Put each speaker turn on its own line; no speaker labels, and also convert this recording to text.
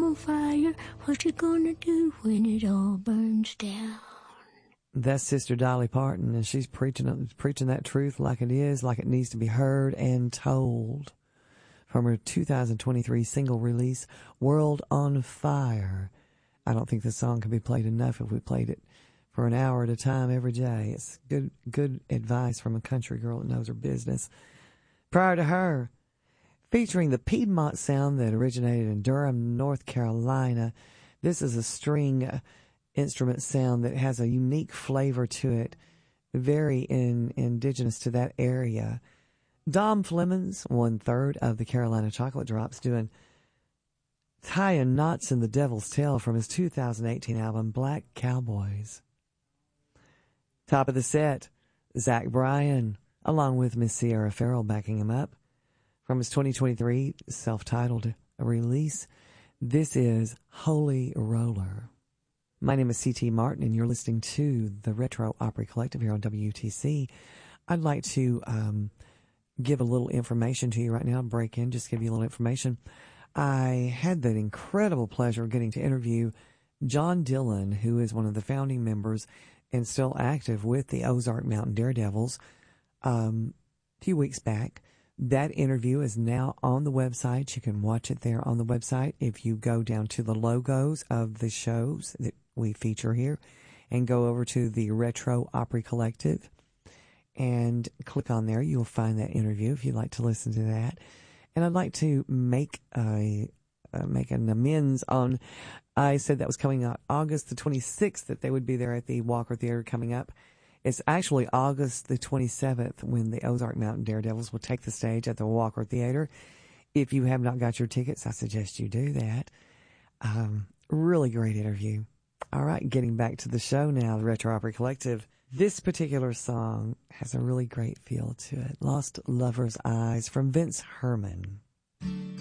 on fire. What you gonna do when it all burns down?
That's Sister Dolly Parton, and she's preaching that truth like it is, like it needs to be heard and told. From her 2023 single release, World on Fire. I don't think the song could be played enough if we played it for an hour at a time every day. It's good advice from a country girl that knows her business. Prior to her, featuring the Piedmont sound that originated in Durham, North Carolina, this is a string instrument sound that has a unique flavor to it, very indigenous to that area. Dom Flemons, 1/3 of the Carolina Chocolate Drops, doing Tying Knots in the Devil's Tail from his 2018 album, Black Cowboys. Top of the set, Zach Bryan, along with Miss Sierra Farrell backing him up. From his 2023 self-titled release, this is Holy Roller. My name is C.T. Martin, and you're listening to the Retro Opry Collective here on WTC. I'd like to give a little information to you right now, break in, just give you a little information. I had the incredible pleasure of getting to interview John Dillon, who is one of the founding members and still active with the Ozark Mountain Daredevils, a few weeks back. That interview is now on the website. You can watch it there on the website. If you go down to the logos of the shows that we feature here and go over to the Retro Opry Collective and click on there, you'll find that interview if you'd like to listen to that. And I'd like to make an amends on, I said that was coming out August the 26th, that they would be there at the Walker Theater coming up. It's actually August the 27th when the Ozark Mountain Daredevils will take the stage at the Walker Theater. If you have not got your tickets, I suggest you do that. Really great interview. All right, getting back to the show now, the Retro Opry Collective. This particular song has a really great feel to it. Lost Lover's Eyes from Vince Herman.